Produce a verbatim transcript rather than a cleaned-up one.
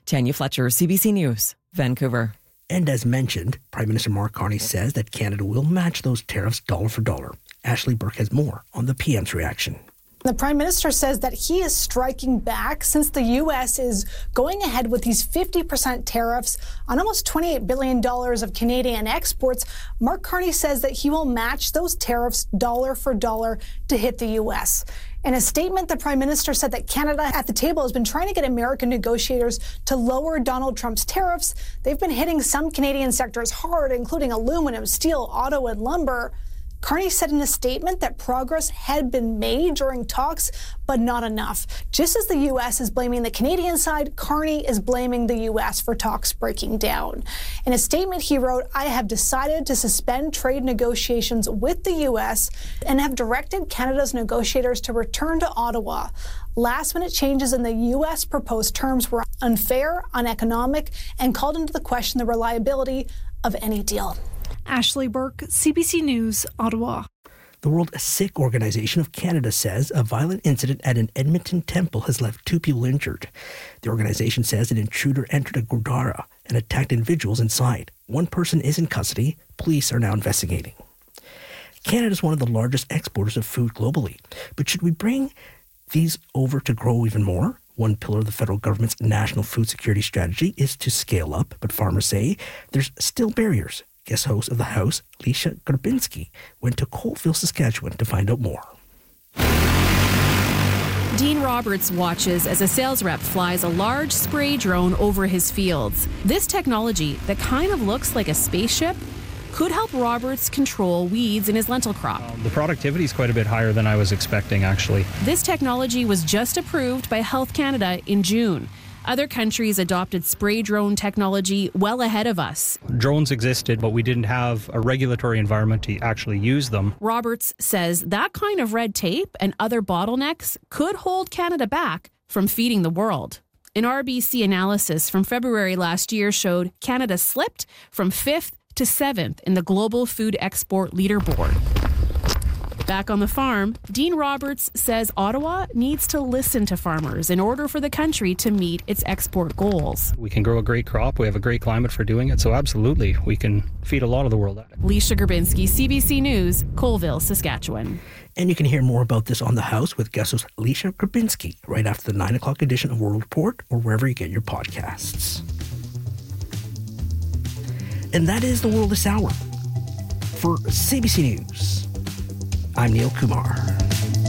Tanya Fletcher, C B C News, Vancouver. And as mentioned, Prime Minister Mark Carney says that Canada will match those tariffs dollar for dollar. Ashley Burke has more on the P M's reaction. The Prime Minister says that he is striking back since the U S is going ahead with these fifty percent tariffs on almost twenty-eight billion dollars of Canadian exports. Mark Carney says that he will match those tariffs dollar for dollar to hit the U S. In a statement, the Prime Minister said that Canada at the table has been trying to get American negotiators to lower Donald Trump's tariffs. They've been hitting some Canadian sectors hard, including aluminum, steel, auto, and lumber. Carney said in a statement that progress had been made during talks, but not enough. Just as the U S is blaming the Canadian side, Carney is blaming the U S for talks breaking down. In a statement, he wrote, "I have decided to suspend trade negotiations with the U S and have directed Canada's negotiators to return to Ottawa. Last-minute changes in the U S proposed terms were unfair, uneconomic, and called into the question the reliability of any deal." Ashley Burke, C B C News, Ottawa. The World Sikh Organization of Canada says a violent incident at an Edmonton temple has left two people injured. The organization says an intruder entered a gurdwara and attacked individuals inside. One person is in custody. Police are now investigating. Canada is one of the largest exporters of food globally. But should we bring these over to grow even more? One pillar of the federal government's national food security strategy is to scale up, but farmers say there's still barriers. Guest host of the House, Leisha Grbinski, went to Colville, Saskatchewan to find out more. Dean Roberts watches as a sales rep flies a large spray drone over his fields. This technology, that kind of looks like a spaceship, could help Roberts control weeds in his lentil crop. Um, the productivity is quite a bit higher than I was expecting, actually. This technology was just approved by Health Canada in June. Other countries adopted spray drone technology well ahead of us. Drones existed, but we didn't have a regulatory environment to actually use them. Roberts says that kind of red tape and other bottlenecks could hold Canada back from feeding the world. An R B C analysis from February last year showed Canada slipped from fifth to seventh in the global food export leaderboard. Back on the farm, Dean Roberts says Ottawa needs to listen to farmers in order for the country to meet its export goals. We can grow a great crop. We have a great climate for doing it. So absolutely, we can feed a lot of the world at it. Leisha Grbinski, C B C News, Colville, Saskatchewan. And you can hear more about this on The House with guest host Leisha Grbinski right after the nine o'clock edition of World Report or wherever you get your podcasts. And that is the world this hour. For C B C News, I'm Neil Kumar.